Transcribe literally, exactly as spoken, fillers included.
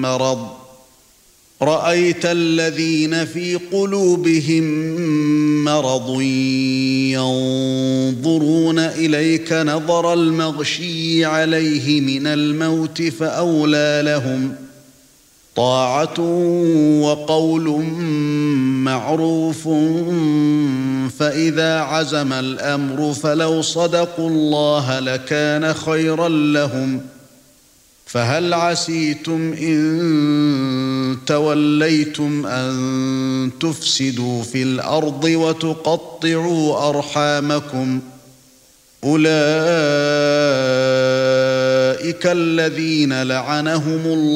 مرض رأيت الذين في قلوبهم مرض ينظرون إليك نظر المغشي عليه من الموت فأولى لهم طاعة وقول معروف فإذا عزم الأمر فلو صدقوا الله لكان خيرا لهم فهل عسيتم إن توليتم أن تفسدوا في الأرض وتقطعوا أرحامكم أولئك الذين لعنهم الله